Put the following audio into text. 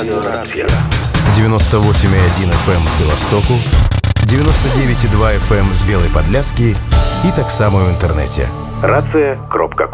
Радиорация. 98,1 FM з Білостоку, 99,2 FM з Білої Подляски і так само в інтернеті. Рація.com